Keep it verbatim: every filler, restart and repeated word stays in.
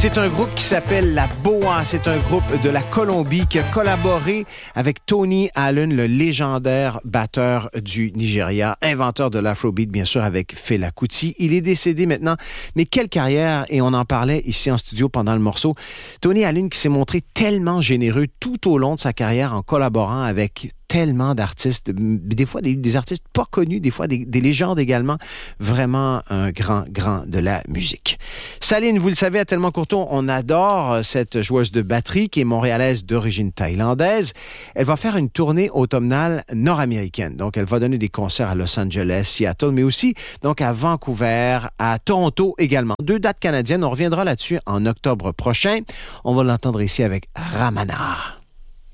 C'est un groupe qui s'appelle La Boa. C'est un groupe de la Colombie qui a collaboré avec Tony Allen, le légendaire batteur du Nigeria, inventeur de l'Afrobeat, bien sûr, avec Fela Kuti. Il est décédé maintenant, mais quelle carrière! Et on en parlait ici en studio pendant le morceau. Tony Allen qui s'est montré tellement généreux tout au long de sa carrière en collaborant avec tellement d'artistes, des fois des, des artistes pas connus, des fois des, des légendes également. Vraiment un grand, grand de la musique. Saline, vous le savez, à Tellement Courtois, on adore cette joueuse de batterie qui est montréalaise d'origine thaïlandaise. Elle va faire une tournée automnale nord-américaine. Donc, elle va donner des concerts à Los Angeles, Seattle, mais aussi donc à Vancouver, à Toronto également. Deux dates canadiennes. On reviendra là-dessus en octobre prochain. On va l'entendre ici avec Ramana.